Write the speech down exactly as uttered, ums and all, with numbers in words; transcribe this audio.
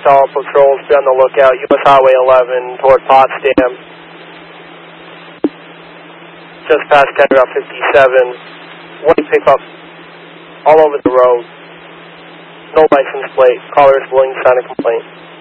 all patrols, be on the lookout. U S Highway eleven toward Potsdam. Just past Telegraph fifty-seven. White pickup all over the road. No license plate. Caller is willing to sign a complaint.